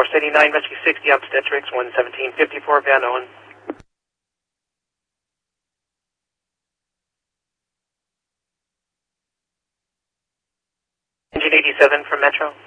Force 89, Rescue 60, obstetrics, 11754, Van Owen. Engine 87 from Metro.